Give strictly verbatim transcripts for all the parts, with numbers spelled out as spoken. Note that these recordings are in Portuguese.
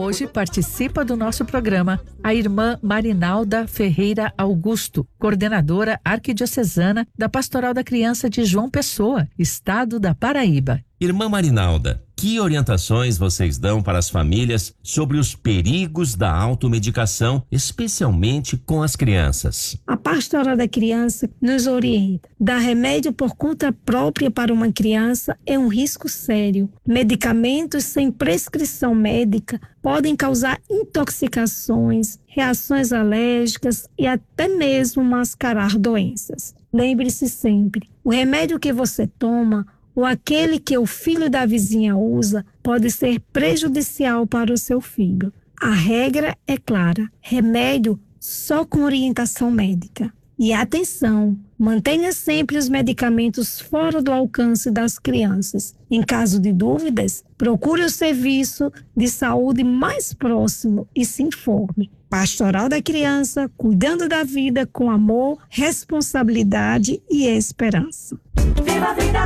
hoje participa do nosso programa a irmã Marinalda Ferreira Augusto, coordenadora arquidiocesana da Pastoral da Criança de João Pessoa, estado da Paraíba. Irmã Marinalda, que orientações vocês dão para as famílias sobre os perigos da automedicação, especialmente com as crianças? A Pastoral da Criança nos orienta. Dar remédio por conta própria para uma criança é um risco sério. Medicamentos sem prescrição médica podem causar intoxicações, reações alérgicas e até mesmo mascarar doenças. Lembre-se sempre, o remédio que você toma ou aquele que o filho da vizinha usa pode ser prejudicial para o seu filho. A regra é clara: remédio só com orientação médica. E atenção, mantenha sempre os medicamentos fora do alcance das crianças. Em caso de dúvidas, procure o serviço de saúde mais próximo e se informe. Pastoral da Criança, cuidando da vida com amor, responsabilidade e esperança. Viva a vida!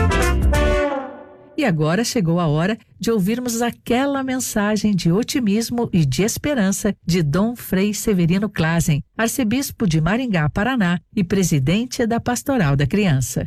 E agora chegou a hora de ouvirmos aquela mensagem de otimismo e de esperança de Dom Frei Severino Clasen, arcebispo de Maringá, Paraná e presidente da Pastoral da Criança.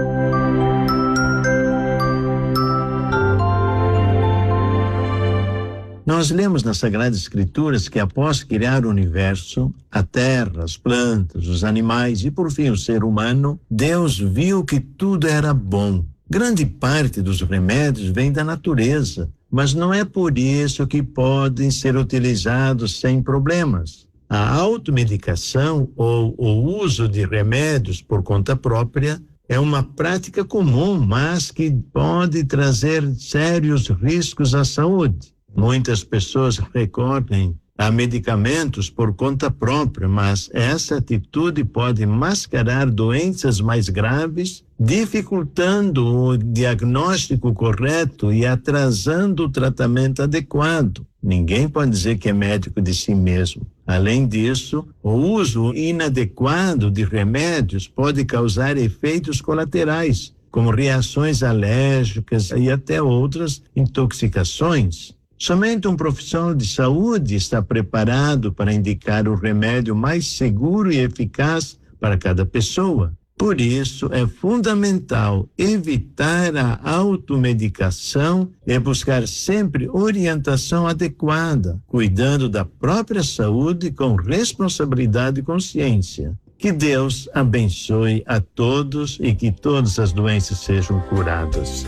Nós lemos nas Sagradas Escrituras que após criar o universo, a terra, as plantas, os animais e por fim o ser humano, Deus viu que tudo era bom. Grande parte dos remédios vem da natureza, mas não é por isso que podem ser utilizados sem problemas. A automedicação ou o uso de remédios por conta própria é uma prática comum, mas que pode trazer sérios riscos à saúde. Muitas pessoas recorrem a medicamentos por conta própria, mas essa atitude pode mascarar doenças mais graves, dificultando o diagnóstico correto e atrasando o tratamento adequado. Ninguém pode dizer que é médico de si mesmo. Além disso, o uso inadequado de remédios pode causar efeitos colaterais, como reações alérgicas e até outras intoxicações. Somente um profissional de saúde está preparado para indicar o remédio mais seguro e eficaz para cada pessoa. Por isso, é fundamental evitar a automedicação e buscar sempre orientação adequada, cuidando da própria saúde com responsabilidade e consciência. Que Deus abençoe a todos e que todas as doenças sejam curadas.